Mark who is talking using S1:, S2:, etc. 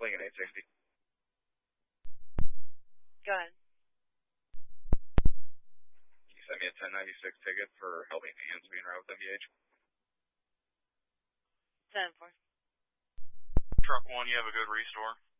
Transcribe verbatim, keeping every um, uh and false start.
S1: Lincoln eight sixty.
S2: Go ahead.
S1: You sent me a ten ninety-six ticket for helping hands being around with M B H.
S2: ten four.
S3: Truck one, you have a good restore.